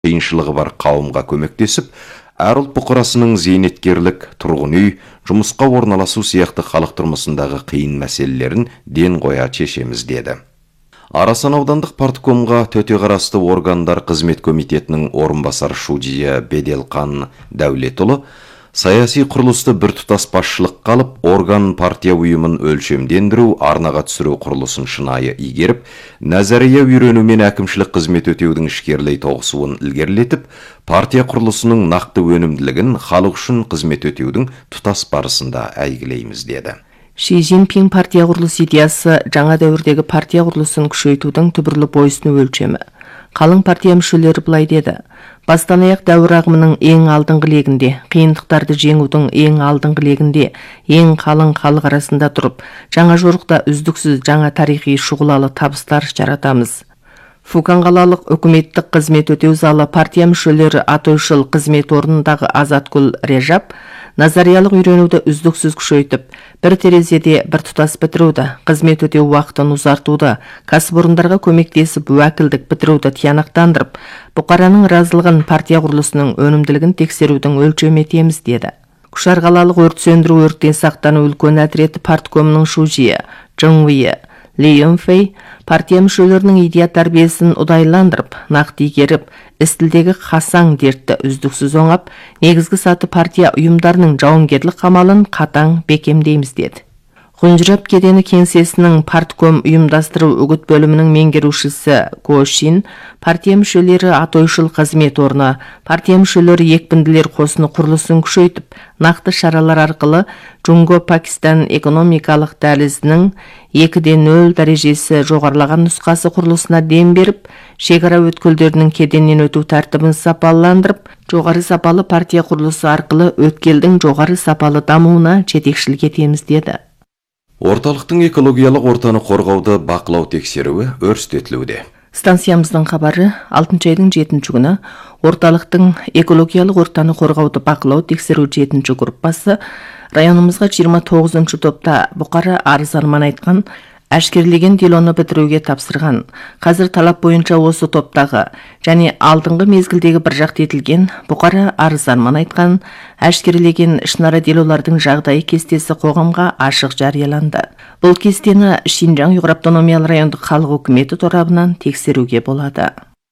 қиыншылығы бар қауымға көмектесіп, әр ұлт бұқарасының зейнеткерлік, тұрғын үй, жұмысқа орналасу сияқты халық тұрмысындағы қиын мәселелерін ден қоя шешеміз деді. Арасан аудандық парткомға төте қарасты органдар қызмет комитетінің орынбасар шудия Беделқан Дәулетұлы саяси құрылысты біртұтас басшылық қалып, орган партия ұйымын өлшемдендіру, арнаға түсіру құрылысын шынайы игеріп, назария үйренумен әкімшілік қызмет өтеудің ішкерлей тоғысуын ілгерілетіп, партия құрылысының нақты өнімділігін халық үшін қызмет өтеудің тұтас барысында әйгілейміз деді. Ши Цзиньпин партия құрылыс идеясы жаңа дәуірдегі партия құрылысын күшейтудің түбірлі бойсыну өлшемі. Қалың партия мүшелері былай деді: бастан аяқ дәуір ағымының ең алдыңғы легінде, қиындықтарды жеңудің ең алдыңғы легінде, ең қалың халық арасында тұрып, жаңа жорықта үздіксіз жаңа тарихи шұғылалы табыстар жаратамыз. Фукан қалалық үкіметтік қызмет өтеу залы партия мүшелері атойшыл қызмет орнындағы Азаткүл Режап назариялық үйренуді үздіксіз күшейтіп, бір терезеде бір тұтас бітіруді, қызмет өтеу уақытын ұзартуды, кәсіпорындарға көмектесіп уәкілдік бітіруді тиянақтандырып, бұқараның разылығын партия құрылысының өнімділігін тексерудің өлшемі етеміз деді. Күшар қалалық өрт сөндіру өрттен сақтану үлкен әдіреті парткомының шужия Чжыңвейі Ли Юнфэй партия мүшелерінің идея тәрбиесін ұдайландырып, нақты игеріп, істілдегі қасаң дертті үздіксіз оңап, негізгі саты партия ұйымдарының жауынгерлік қамалын қатаң бекемдейміз деді. Ғұнжырап кедені кеңсесінің партком ұйымдастыру үгіт бөлімінің меңгерушісі Го Шин, партия мүшелері атойшыл қызмет орны, партия мүшелері екпінділер қосыны құрылысын күшейтіп, нақты шаралар арқылы Джунго-Пакистан экономикалық дәлізінің 2-0 дәрежесі жоғарылаған нұсқасы құрылысына дем беріп, шекара өткелдерінің кеденнен өту тәртібін сапаландырып, жоғары сапалы партия құрылысы арқылы өткелдің жоғары сапалы дамуына жетекшілік етеміз деді. Орталықтың экологиялық ортаны қорғауды бақылау тексеруі өрістетілуде. Станциямыздың хабары 6 айдың 7 күні орталықтың экологиялық ортаны қорғауды бақылау тексеру 7 группасы районымызға 29 топта бұқара арыз-арман айтқан, әшкерелеген делоны бітіруге тапсырған. Қазір талап бойынша осы топтағы және алдыңғы мезгілдегі бір жақты етілген бұқара арыз-арман айтқан, әшкерелеген ішінара делолардың жағдайы кестесі қоғамға ашық жарияланды. Бұл кестені Шинжаң Ұйғыр автономиялы райондық халық өкіметі торабынан тексеруге болады.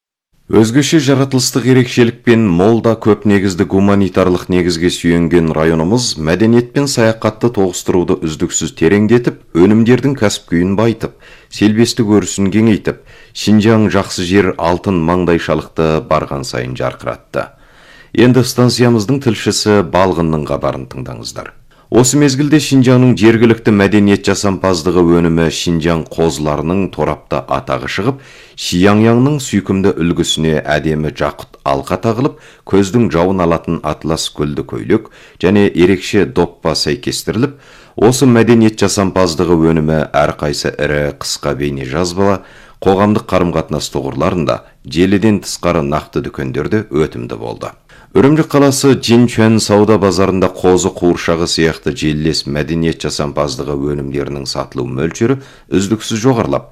Өзгеше жаратылыстық ерекшелікпен молда көп негізді гуманитарлық негізге сүйенген районымыз мәдениет пен саяхатты тоғыстыруды үздіксіз тереңдетіп, өнімдердің кәсіп-күйін байытып, селбестік өрісін кеңейтіп, Шинжаң жақсы жер алтын маңдайшалықты барған сайын жарқыратты. Енді станциямыздың тілшісі Балғынның хабарын тыңдаңыздар. Осы мезгілде Шинжаңның жергілікті мәдениет жасампаздығы өнімі Шинжаң қозыларының торапта атағы шығып, Шияньяңның сүйкімді үлгісіне әдемі жақұт алқа тағылып, көздің жауын алатын атлас гүлді көйлек және ерекше доппа сәйкестіріліп, осы мәдениет жасампаздығы өнімі әрқайсы ірі қысқа бейне жазбала, қоғамдық қарым-қатынас тұғырларында, желіден тысқары нақты дүкендерде өтімді болды. Үрімжі қаласы Жинчуан сауда базарында қозы қуыршағы сияқты желілес мәдениет жасампаздығы өнімдерінің сатылу мөлшері үздіксіз жоғарылап,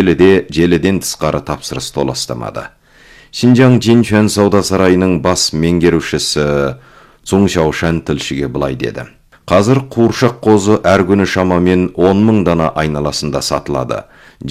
желіден тысқары тапсырыс толастамады. Шинжаң Жинчуан сауда сарайының бас меңгерушісі Цун Шаошан тілшіге былай деді: қазір қуыршақ қозы әр күні шамамен 10.000 дана айналасында сатылады.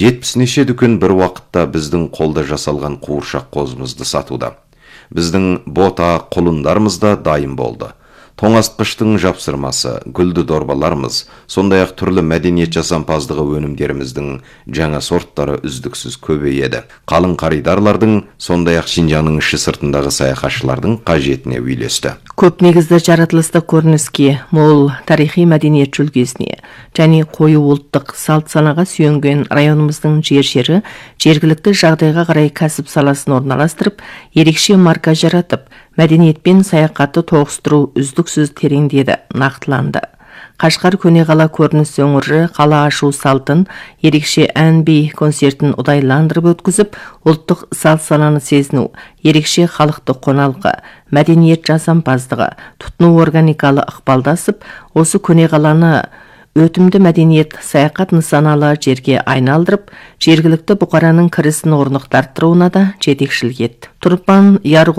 70 дүкен бір уақытта біздің қолда жасалған қуыршақ қозымызды сатуда. Біздің бота құлындарымыз да дайын болды. Тоңазытқыштың жапсырмасы, гүлді дорбаларымыз, сондай-ақ түрлі мәдениет жасампаздығы өнімдеріміздің жаңа сорттары үздіксіз көбейеді. Қалың қаридарлардың, сондай-ақ Шинжаңның іші сыртындағы саяхатшылардың қажетіне үйлесті. Көп негізді жаратылыстық көрініске, мол тарихи мәдениет жүлгесіне және қою ұлттық салт санаға сүйенген районымыздың жері жергілікті жағдайға қарай кәсіп саласын орналастырып, ерекше марка жаратып, мәдениет пен саяхатты тоғыстыру үздіксіз тереңдеді, нақтыланды. Қашқар көне қала көрініс өңірі қала ашу салтын, ерекше ән-би концертін ұдайландырып өткізіп, ұлттық салт сананы сезіну, ерекше халықты қоналқы, мәдениет жасампаздығы, тұтыну органикалы ықпалдасып, осы көне қаланы өтімді мәдениет саяхат нысаналы жерге айналдырып, жергілікті бұқараның кірісін орнықтарттыруына да жетекшілік етті. Тұрпан